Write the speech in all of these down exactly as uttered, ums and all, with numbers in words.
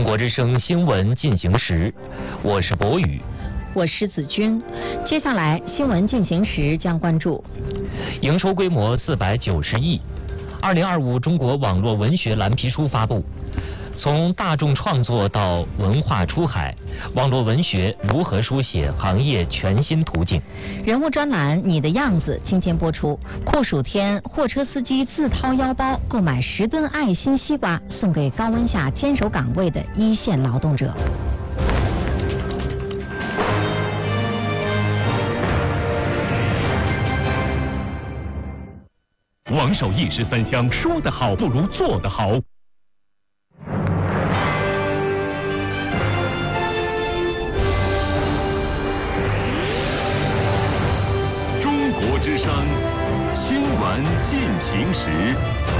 中国之声新闻进行时，我是博宇， 我是子君。接下来新闻进行时将关注： 营收规模四百九十亿，二零二五中国网络文学蓝皮书发布。从大众创作到文化出海，网络文学如何书写行业全新途径？ 人物专栏《你的样子》今天播出。酷暑天，货车司机自掏腰包购买十吨爱心西瓜，送给高温下坚守岗位的一线劳动者。 王守一石三香，说得好不如做得好。之声新闻进行时，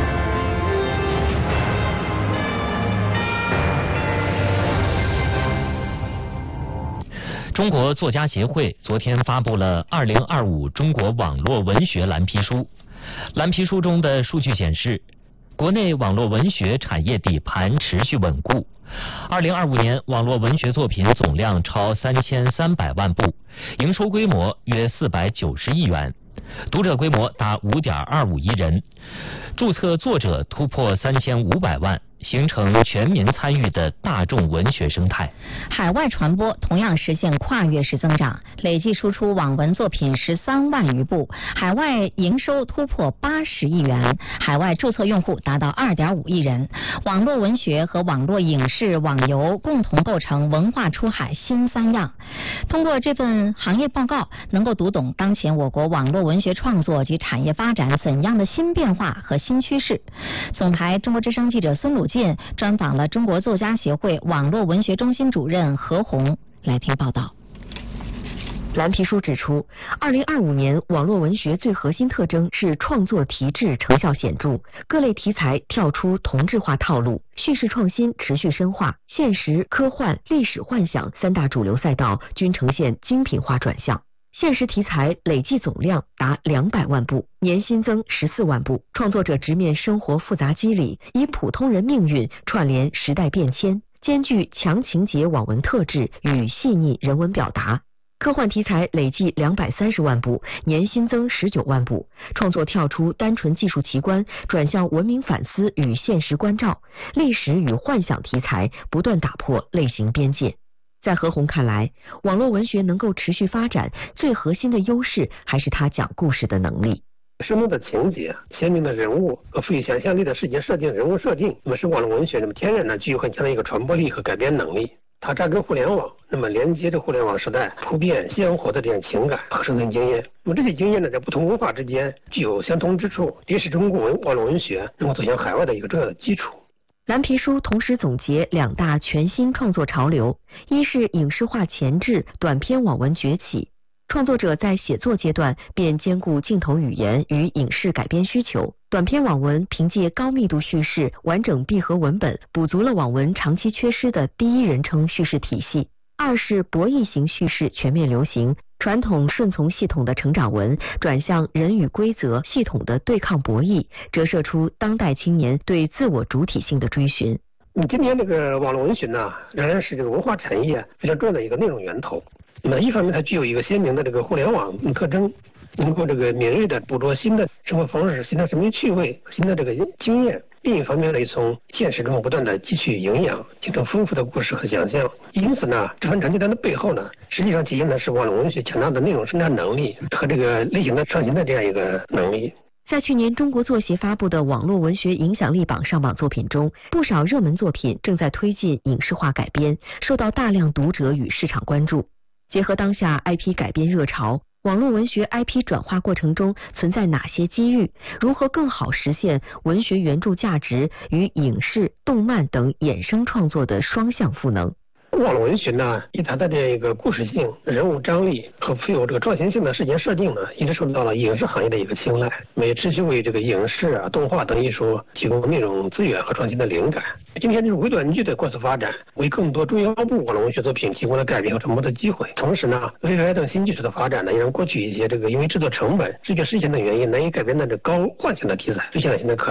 中国作家协会昨天发布了二零二五中国网络文学蓝皮书。蓝皮书中的数据显示，国内网络文学产业底盘持续稳固。二零二五年网络文学作品总量超三千三百万部，营收规模约四百九十亿元。读者规模达五点二五亿人，注册作者突破三千五百万，形成全民参与的大众文学生态。 海外传播同样实现跨越式增长，累计输出网文作品十三万余部，海外营收突破八十亿元，海外注册用户达到二点五亿人。网络文学和网络影视、网游共同构成文化出海新三样。通过这份行业报告，能够读懂当前我国网络文学创作及产业发展怎样的新变化和新趋势。总台中国之声记者孙鲁健专访了中国作家协会网络文学中心主任何红，来听报道。 蓝皮书指出，二零二五年网络文学最核心特征是创作题质成效显著，各类题材跳出同质化套路，叙事创新持续深化，现实、科幻、历史幻想三大主流赛道均呈现精品化转向。现实题材累计总量达两百万部，年新增十四万部，创作者直面生活复杂机理，以普通人命运串联时代变迁，兼具强情节网文特质与细腻人文表达。科幻题材累计两百三十万部，年新增十九万部，创作跳出单纯技术奇观，转向文明反思与现实关照。历史与幻想题材不断打破类型边界。在何红看来，网络文学能够持续发展，最核心的优势还是它讲故事的能力。 生动的情节、鲜明的人物和富有想象力的世界设定、人物设定，那么是网络文学那么天然的具有很强的一个传播力和改编能力。它扎根互联网，那么连接着互联网时代普遍鲜活的这样情感和生存经验。那么这些经验呢，在不同文化之间具有相通之处，也是中国文网络文学能够走向海外的一个重要的基础。 蓝皮书同时总结两大全新创作潮流，一是影视化前置，短篇网文崛起。创作者在写作阶段便兼顾镜头语言与影视改编需求，短篇网文凭借高密度叙事、完整闭合文本，补足了网文长期缺失的第一人称叙事体系。二是博弈型叙事全面流行，传统顺从系统的成长文转向人与规则系统的对抗博弈，折射出当代青年对自我主体性的追寻。 你今天这个网络文学呢，仍然是这个文化产业非常重要的一个内容源头。那一方面，它具有一个鲜明的这个互联网特征，能够这个敏锐的捕捉新的生活方式、新的生命趣味、新的这个经验。另一方面呢，从现实中不断的汲取营养，形成丰富的故事和想象。因此呢，这份成绩单的背后呢，实际上体现的是网络文学强大的内容生产能力和这个类型的创新的这样一个能力。 在去年中国作协发布的网络文学影响力榜上榜作品中，不少热门作品正在推进影视化改编，受到大量读者与市场关注。结合当下 I P 改编热潮，网络文学 I P 转化过程中存在哪些机遇？如何更好实现文学原著价值与影视、动漫等衍生创作的双向赋能？ 网络文学呢，以它的这个故事性、人物张力和富有这个创新性的事件设定呢，一直受到了影视行业的一个青睐，也持续为这个影视啊、动画等艺术提供内容资源和创新的灵感。今天这种微短剧的快速发展，为更多中腰部网络文学作品提供了改编和传播的机会。同时呢 ，V R 等新技术的发展呢，也让过去一些这个因为制作成本、视觉实现等原因难以改编的这高幻想的题材实现了新的可能。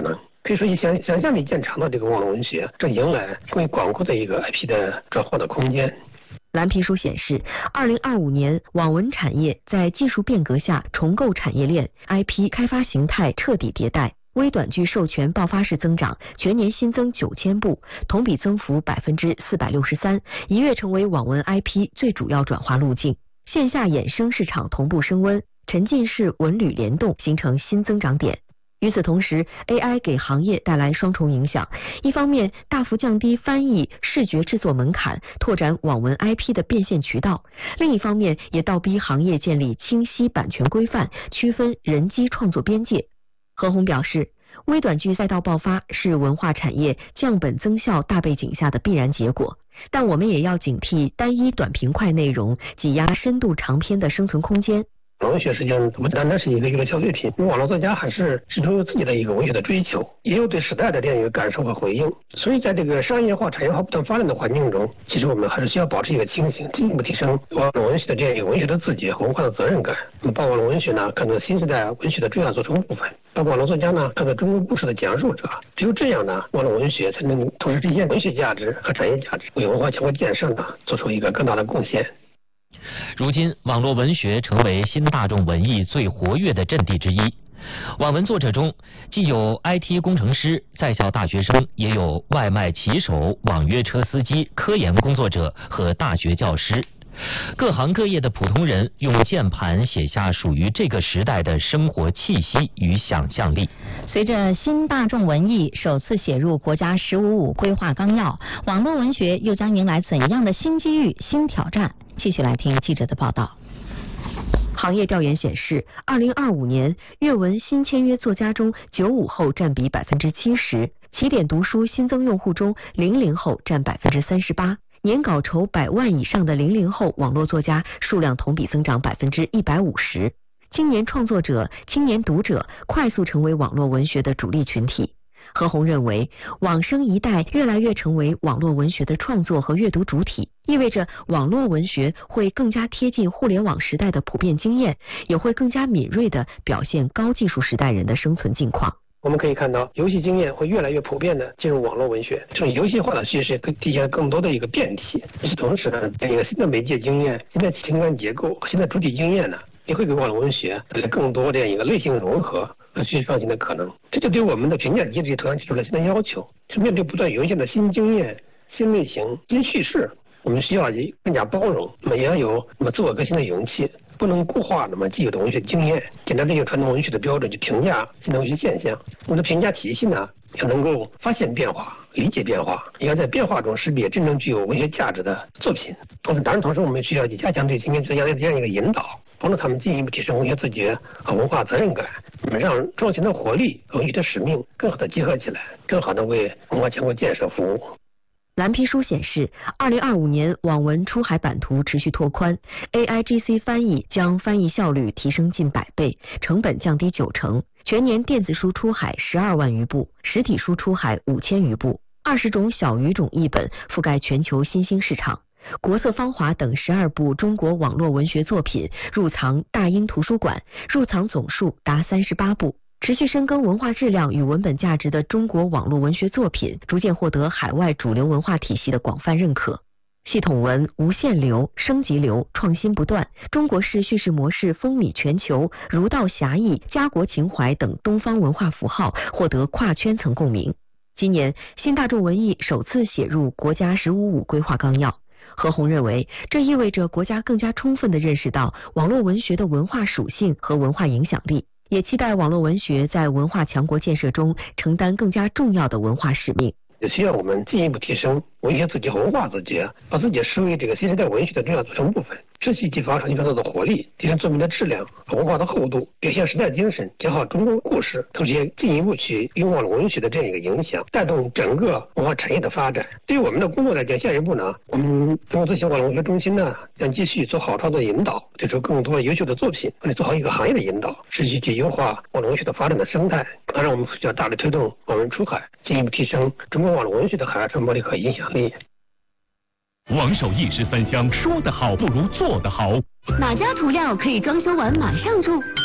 可以说以想想象力见长的这个网络文学正迎来更为广阔的一个 I P 的转化的空间。 蓝皮书显示，二零二五年网文产业在技术变革下重构产业链 ，I P 开发形态彻底迭代，微短剧授权爆发式增长，全年新增九千部，同比增幅百分之四百六十三，一跃成为网文 I P 最主要转化路径。线下衍生市场同步升温，沉浸式文旅联动形成新增长点。与此同时 ，A I 给行业带来双重影响。一方面，大幅降低翻译、视觉制作门槛，拓展网文 I P 的变现渠道；另一方面，也倒逼行业建立清晰版权规范，区分人机创作边界。何鸿表示，微短剧赛道爆发是文化产业降本增效大背景下的必然结果，但我们也要警惕单一短平快内容挤压深度长篇的生存空间。 文学实际上不单单是一个娱乐消费品，网络作家还是始终有自己的一个文学的追求，也有对时代的这样一个感受和回应。所以在这个商业化、产业化不断发展的环境中，其实我们还是需要保持一个清醒，进一步提升网络文学的这样一个文学的自觉和文化的责任感。那么把网络文学呢看作新时代文学的重要组成部分，把网络作家呢看作中国故事的讲述者。只有这样呢，网络文学才能同时实现文学价值和产业价值，为文化强国建设呢做出一个更大的贡献。 如今，网络文学成为新大众文艺最活跃的阵地之一。网文作者中，既有 I T 工程师、在校大学生，也有外卖骑手、网约车司机、科研工作者和大学教师。各行各业的普通人用键盘写下属于这个时代的生活气息与想象力。 随着新大众文艺首次写入国家十五五规划纲要，网络文学又将迎来怎样的新机遇、新挑战？继续来听记者的报道。 行业调研显示，二零二五年阅文新签约作家中，九五后占比百分之七十，起点读书新增用户中，零零后占百分之三十八。年稿酬百万以上的零零后网络作家数量同比增长百分之一百五十。青年创作者、青年读者快速成为网络文学的主力群体。何鸿认为，网生一代越来越成为网络文学的创作和阅读主体，意味着网络文学会更加贴近互联网时代的普遍经验，也会更加敏锐地表现高技术时代人的生存境况。 我们可以看到，游戏经验会越来越普遍的进入网络文学，这种游戏化的叙事更体现更多的一个变体。与此同时呢，一个新的媒介经验、新的情感结构、新的主体经验呢，也会给网络文学带来更多这样一个类型融合和叙事创新的可能。这就对我们的评价机制同样提出了新的要求，是面对不断涌现的新经验、新类型、新叙事，我们需要更加包容，那么也要有那么自我革新的勇气。不能固化那么既有的文学经验，简单的用传统文学的标准去评价新的文学现象。我们的评价体系呢，要能够发现变化、理解变化，也要在变化中识别真正具有文学价值的作品。同时，当然同时我们需要加强对青年作家的这样一个引导，帮助他们进一步提升文学自觉和文化责任感，让创新的活力和文学的使命更好的结合起来，更好的为文化强国建设服务。 蓝皮书显示，二零二五年网文出海版图持续拓宽 ，A I G C 翻译将翻译效率提升近百倍，成本降低九成。全年电子书出海十二万余部，实体书出海五千余部，二十种小语种译本覆盖全球新兴市场。国色芳华等十二部中国网络文学作品入藏大英图书馆，入藏总数达三十八部。持续深耕文化质量与文本价值的中国网络文学作品，逐渐获得海外主流文化体系的广泛认可。系统文、无限流、升级流创新不断，中国式叙事模式风靡全球，儒道侠义、家国情怀等东方文化符号获得跨圈层共鸣。今年，新大众文艺首次写入国家十五五规划纲要。何鸿认为，这意味着国家更加充分地认识到网络文学的文化属性和文化影响力，也期待网络文学在文化强国建设中承担更加重要的文化使命。 也需要我们进一步提升文学自觉、文化自觉，把自己视为这个新时代文学的重要组成部分，持续激发创新创作的活力，提升作品的质量和文化的厚度，表现时代精神，讲好中国故事，同时也进一步去用网络文学的这样一个影响，带动整个文化产业的发展。对于我们的工作来讲，下一步呢，我们中国自行网络文学中心呢，将继续做好创作引导，推出更多优秀的作品，或者做好一个行业的引导，持续去优化网络文学的发展的生态。当然，我们需要大力推动网文出海，进一步提升中国网络文学的海外传播力和影响力。 王守一时三香，说得好不如做得好。 哪家涂料可以装修完马上住？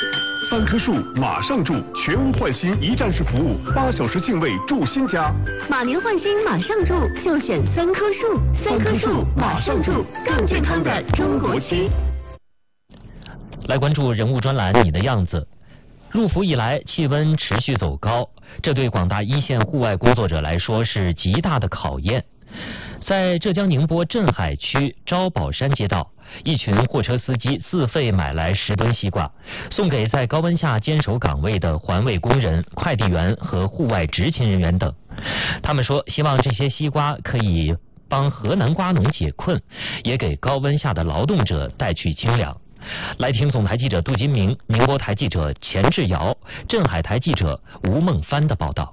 三棵树马上住，全屋换新一站式服务，八小时净位住新家。 马年换新马上住，就选三棵树，三棵树马上住，更健康的中国区。 来关注人物专栏，你的样子。入伏以来，气温持续走高，这对广大一线户外工作者来说是极大的考验。在浙江宁波镇海区招宝山街道，一群货车司机自费买来十吨西瓜，送给在高温下坚守岗位的环卫工人、快递员和户外执勤人员等。他们说，希望这些西瓜可以帮河南瓜农解困，也给高温下的劳动者带去清凉。来听总台记者杜金明、宁波台记者钱志尧、镇海台记者吴梦帆的报道。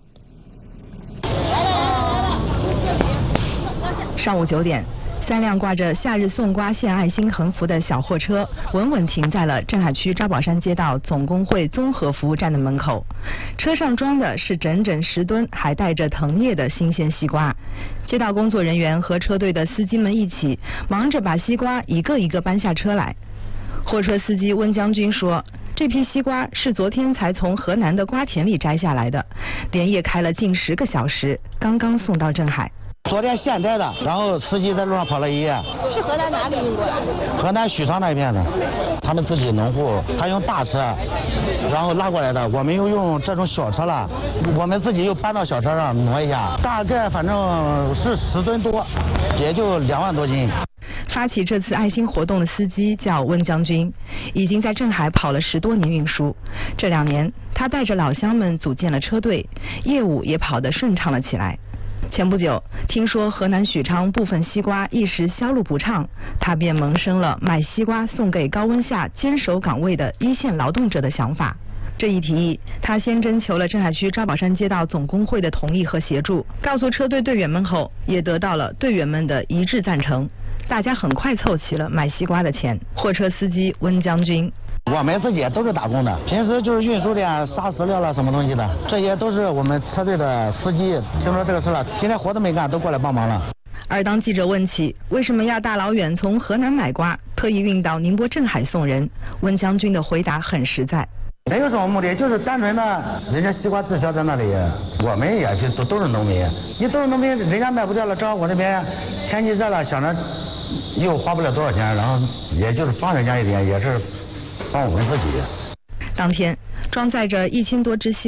上午九点，三辆挂着夏日送瓜献爱心横幅的小货车稳稳停在了镇海区招宝山街道总工会综合服务站的门口。车上装的是整整十吨还带着藤叶的新鲜西瓜。街道工作人员和车队的司机们一起忙着把西瓜一个一个搬下车来。货车司机温将军说，这批西瓜是昨天才从河南的瓜田里摘下来的，连夜开了近十个小时，刚刚送到镇海。 昨天现摘的，然后司机在路上跑了一夜。 是河南哪里运过来的？ 河南许昌那一片的，他们自己农户，他用大车，然后拉过来的。我们又用这种小车了，我们自己又搬到小车上挪一下，大概反正是十吨多，也就两万多斤。 发起这次爱心活动的司机叫温将军，已经在镇海跑了十多年运输。这两年，他带着老乡们组建了车队，业务也跑得顺畅了起来。前不久，听说河南许昌部分西瓜一时销路不畅，他便萌生了买西瓜送给高温下坚守岗位的一线劳动者的想法。这一提议，他先征求了镇海区招宝山街道总工会的同意和协助，告诉车队队员们后，也得到了队员们的一致赞成。大家很快凑齐了买西瓜的钱。货车司机温将军， 我们自己都是打工的，平时就是运输点杀饲料了什么东西的，这些都是我们车队的司机。听说这个事了，今天活都没干，都过来帮忙了。 而当记者问起为什么要大老远从河南买瓜，特意运到宁波镇海送人，温将军的回答很实在。 没有什么目的，就是单纯的，人家西瓜滞销在那里，我们也是都都是农民，你都是农民，人家卖不掉了，正好我这边天气热了，想着又花不了多少钱，然后也就是帮人家一点，也是帮我们自己。 当天装载着一千多只西